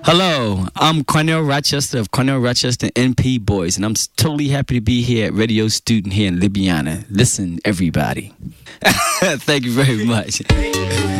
Hello, I'm Cornell Rochester of Cornell Rochester NP Boys, and I'm totally happy to be here at Radio Student here in Libya. Listen, everybody. Thank you very much.